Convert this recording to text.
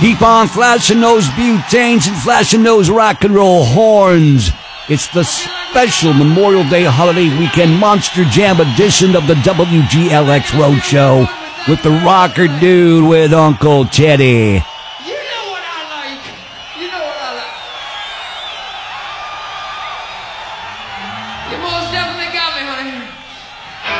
Keep on flashing those butanes and flashing those rock and roll horns. It's the special Memorial Day holiday weekend Monster Jam edition of the WGLX Roadshow with the rocker dude with Uncle Teddy. You know what I like. You most definitely